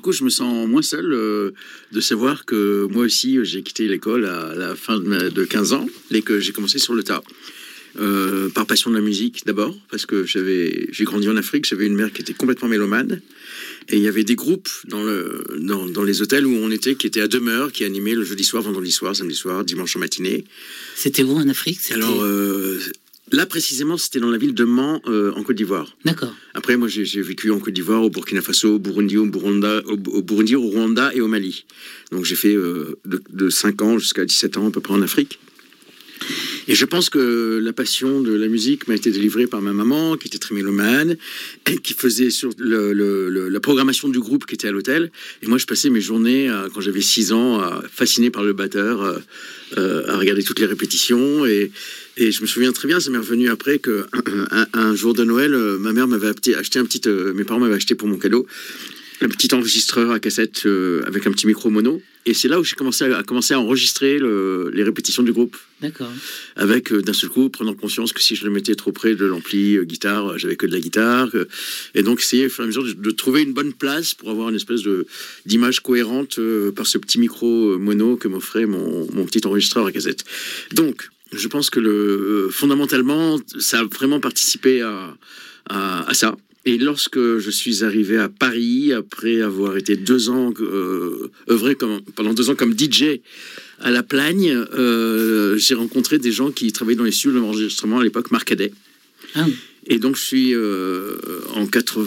coup, je me sens moins seul de savoir que moi aussi, j'ai quitté l'école à la fin de 15 ans et que j'ai commencé sur le tas. Par passion de la musique d'abord, parce que j'ai grandi en Afrique, j'avais une mère qui était complètement mélomane, et il y avait des groupes dans les hôtels où on était, qui étaient à demeure, qui animaient le jeudi soir, vendredi soir, samedi soir, dimanche en matinée. C'était où en Afrique? Alors là précisément, c'était dans la ville de Mans, en Côte d'Ivoire. D'accord. Après, moi, j'ai vécu en Côte d'Ivoire, au Burkina Faso, au Burundi, au Rwanda et au Mali. Donc j'ai fait de 5 ans jusqu'à 17 ans à peu près en Afrique. Et je pense que la passion de la musique m'a été délivrée par ma maman, qui était très mélomane, et qui faisait sur la programmation du groupe qui était à l'hôtel. Et moi, je passais mes journées, quand j'avais 6 ans, fasciné par le batteur, à regarder toutes les répétitions. Et je me souviens très bien, ça m'est revenu après qu'un jour de Noël, ma mère m'avait acheté mes parents m'avaient acheté pour mon cadeau un petit enregistreur à cassette avec un petit micro mono. Et c'est là où j'ai commencé à enregistrer les répétitions du groupe. D'accord. Avec, d'un seul coup, prenant conscience que si je le mettais trop près de l'ampli guitare, j'avais que de la guitare. Et donc, essayer au fur et à mesure de trouver une bonne place pour avoir une espèce d'image cohérente par ce petit micro mono que m'offrait mon petit enregistreur à cassette. Donc, je pense que fondamentalement, ça a vraiment participé à ça. Et lorsque je suis arrivé à Paris, après avoir été 2 ans, œuvré pendant 2 ans comme DJ à La Plagne, j'ai rencontré des gens qui travaillaient dans les studios d'enregistrement à l'époque, Marc Cadet. Ah oui. Et donc je suis en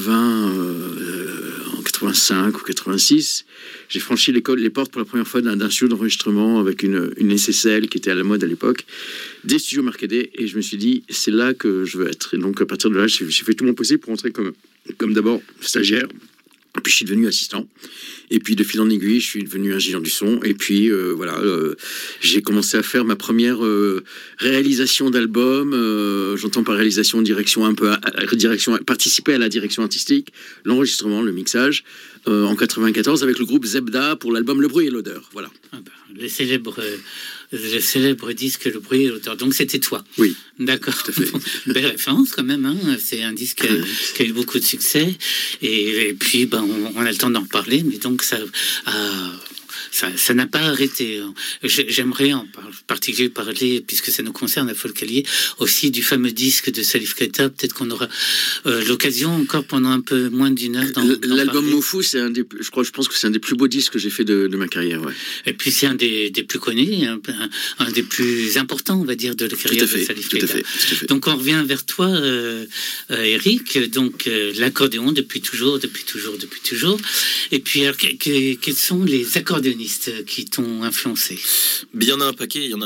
85 ou 86, j'ai franchi les portes pour la première fois d'un studio d'enregistrement avec une SSL qui était à la mode à l'époque, des studios Marc Cadet, et je me suis dit c'est là que je veux être. Et donc à partir de là, j'ai fait tout mon possible pour entrer comme d'abord stagiaire. Puis je suis devenu assistant. Et puis de fil en aiguille, je suis devenu ingénieur du son. Et puis j'ai commencé à faire ma première réalisation d'album. J'entends par réalisation, direction, participer à la direction artistique, l'enregistrement, le mixage, en 94 avec le groupe Zebda pour l'album Le Bruit et l'Odeur. Voilà. Ah ben, le célèbre disque Le Bruit et l'Odeur. Donc c'était toi. Oui. D'accord. Tout à fait. Belle référence quand même. Hein. C'est un disque qui a eu beaucoup de succès. Et puis on a le temps d'en reparler. Mais donc ça n'a pas arrêté. J'aimerais en particulier parler, puisque ça nous concerne à Folcalier, aussi du fameux disque de Salif Keita. Peut-être qu'on aura l'occasion encore pendant un peu moins d'une heure d'en l'album parler. Mofou, c'est je pense que c'est un des plus beaux disques que j'ai fait de ma carrière. Ouais. Et puis c'est un des plus connus, un des plus importants, on va dire, de la carrière de Salif Keita. Tout à fait. Donc on revient vers toi, Eric. Donc l'accordéon depuis toujours. Et puis alors, quels sont les accordéonistes qui t'ont influencé? Il y en a un paquet. Il y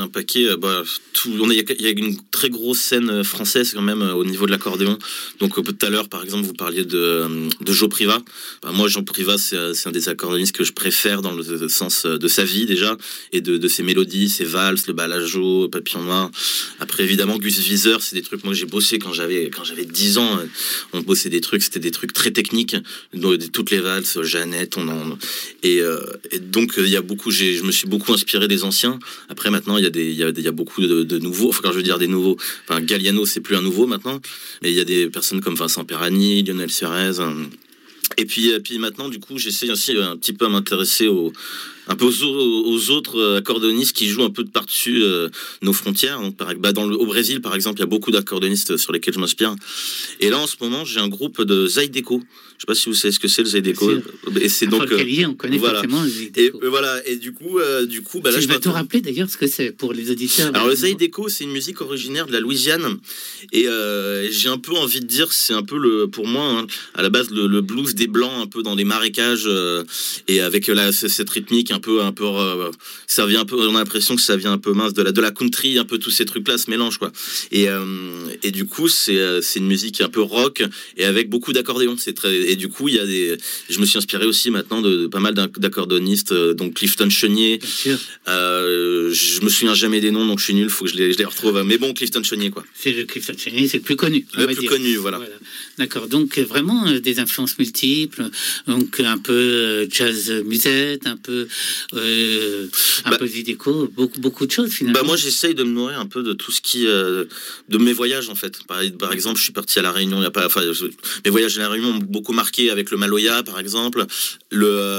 a une très grosse scène française quand même au niveau de l'accordéon. Donc tout à l'heure, par exemple, vous parliez de Joe Priva. Moi, Joe Priva, c'est un des accordéonistes que je préfère dans le sens de sa vie déjà et de ses mélodies, ses valses, le balajo, Papillon Noir. Après, évidemment, Gus Viseur, c'est des trucs. Moi, j'ai bossé quand j'avais 10 ans. On bossait des trucs. C'était des trucs très techniques. Toutes les valses, Jeannette, et donc il y a beaucoup. Je me suis beaucoup inspiré des anciens. Après, maintenant, il y a beaucoup de nouveaux. Enfin, quand je veux dire des nouveaux, enfin, Galliano, c'est plus un nouveau maintenant, mais il y a des personnes comme Vincent Perani, Lionel Suarez. Et puis maintenant, du coup, j'essaie aussi un petit peu à m'intéresser aux autres accordéonistes qui jouent un peu de par-dessus nos frontières. Donc, au Brésil, par exemple, il y a beaucoup d'accordéonistes sur lesquels je m'inspire. Et là, en ce moment, j'ai un groupe de Zydeco. Je sais pas si vous savez ce que c'est, le Zydeco. Et c'est donc on connaît forcément le Zydeco. Et voilà. Et du coup, là, je vais te rappeler d'ailleurs ce que c'est pour les auditeurs. Alors le Zydeco, c'est une musique originaire de la Louisiane, et j'ai un peu envie de dire, c'est un peu pour moi, à la base le blues des blancs, un peu dans les marécages, et avec cette rythmique un peu, ça vient un peu, on a l'impression que ça vient un peu mince de la country, un peu tous ces trucs là se mélangent quoi. Et du coup c'est une musique un peu rock et avec beaucoup d'accordéons. Et du coup je me suis inspiré aussi maintenant de pas mal d'accordéonistes, donc Clifton Chenier. Je me souviens jamais des noms, donc je suis nul, faut que je les retrouve. Mais bon, Clifton Chenier quoi. C'est le Clifton Chenier, c'est le plus connu. Connu, voilà. D'accord, donc vraiment des influences multiples, donc un peu jazz musette, un peu Zydeco, beaucoup de choses finalement. Moi j'essaye de me nourrir un peu de tout ce qui de mes voyages en fait. Par exemple, je suis parti à La Réunion, mes voyages à La Réunion m'ont beaucoup marqué avec le Maloya par exemple,